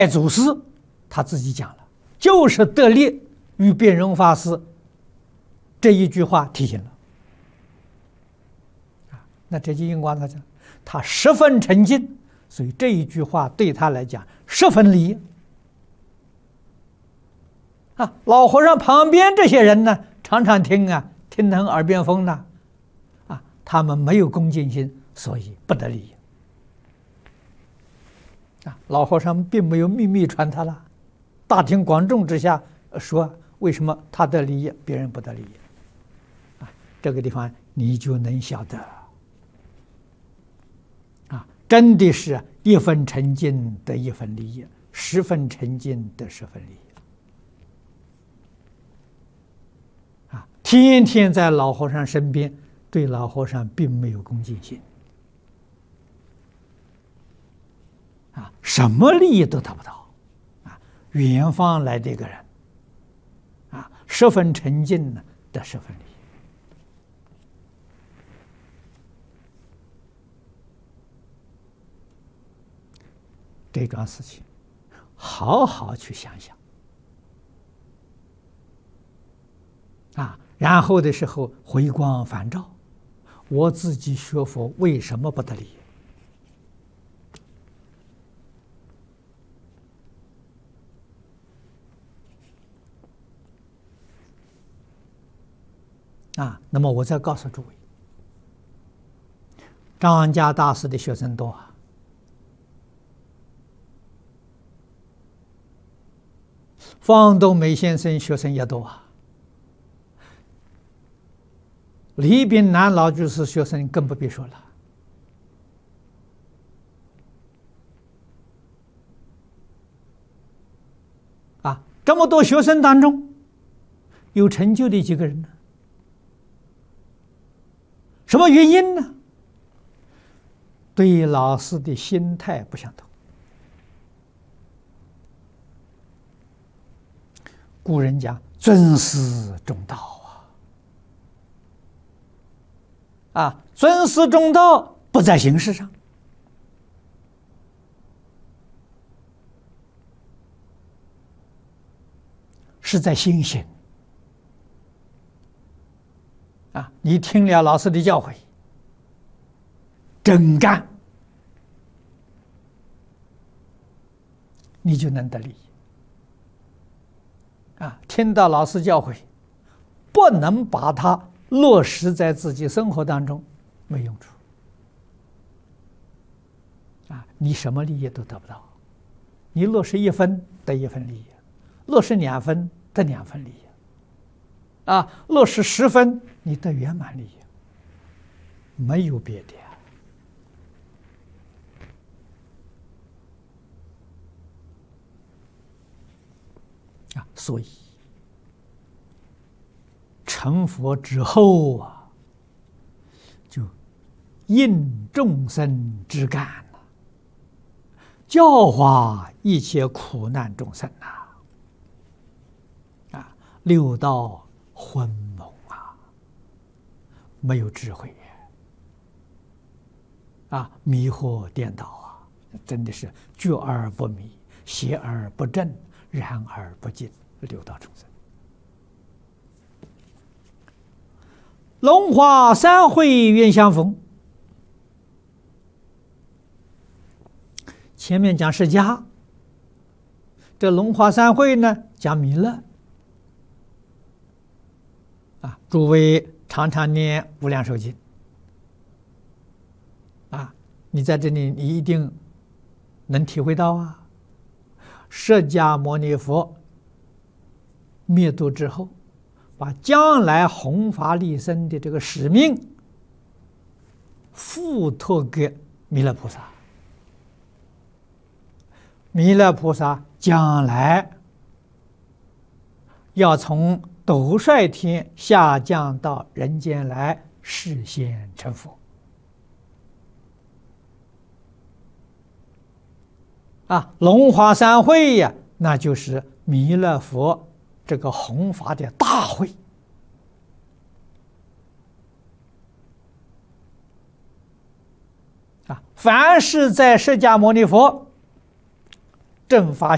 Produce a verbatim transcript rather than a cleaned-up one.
祖师他自己讲了，就是得力于辩荣法师这一句话提醒了。啊，那这句印光他讲，他十分沉静，所以这一句话对他来讲十分利益。啊，老和尚旁边这些人呢，常常听啊，听成耳边风呢，啊，他们没有恭敬心，所以不得利益。啊，老和尚并没有秘密传他了，大庭广众之下说，为什么他得利益，别人不得利益？啊，这个地方你就能晓得，啊，真的是一分沉静得一分利益，十分沉静得十分利益。啊，天天在老和尚身边，对老和尚并没有恭敬心。啊，什么利益都得不到，啊，远方来的一个人，啊，十分沉静呢，得十分利益。这桩事情，好好去想想，啊，然后的时候回光返照，我自己学佛为什么不得利益？啊，那么我再告诉诸位，张家大师的学生多啊，方东美先生学生也多啊，李炳南老居士学生更不必说了。啊，这么多学生当中，有成就的几个人呢？什么原因呢？对老师的心态不相同。古人讲尊师重道啊，啊，尊师重道不在形式上，是在心性。啊，你听了老师的教诲，真干，你就能得利益。啊，听到老师教诲，不能把它落实在自己生活当中，没用处。啊，你什么利益都得不到。你落实一分得一分利益，落实两分得两分利益。啊，落实十分，你得圆满利益，没有别的。啊，所以成佛之后啊，就应众生之感了，教化一切苦难众生呐。啊，六道昏蒙啊，没有智慧啊，迷惑颠倒啊，真的是觉而不迷，邪而不正，然而不净，六道众生。龙华三会愿相逢。前面讲释迦，这龙华三会呢讲弥勒。啊，诸位常常念《无量寿经》啊，你在这里你一定能体会到啊。释迦牟尼佛灭度之后，把将来弘法利生的这个使命付托给弥勒菩萨。弥勒菩萨将来要从斗率天下降到人间来示现成佛。啊，龙华三会呀，那就是弥勒佛这个弘法的大会。啊，凡是在释迦牟尼佛正法